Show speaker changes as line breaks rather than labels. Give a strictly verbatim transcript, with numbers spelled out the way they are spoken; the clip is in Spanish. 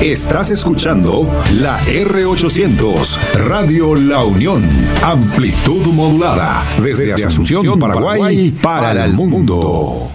Estás escuchando la erre ochocientos, Radio La Unión. Amplitud modulada. Desde, desde Asunción, Paraguay, para el mundo.